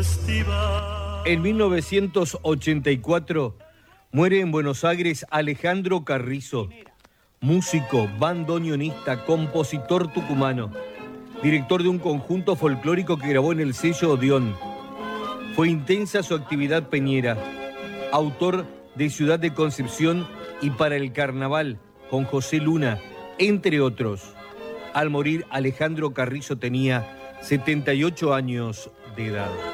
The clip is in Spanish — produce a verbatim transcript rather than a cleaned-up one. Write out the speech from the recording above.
estival. En mil novecientos ochenta y cuatro muere en Buenos Aires Alejandro Carrizo, músico, bandoneonista, compositor tucumano, director de un conjunto folclórico que grabó en el sello Odeón. Fue intensa su actividad peñera, autor de Ciudad de Concepción y Para el Carnaval, con José Luna, entre otros. Al morir, Alejandro Carrizo tenía setenta y ocho años de edad.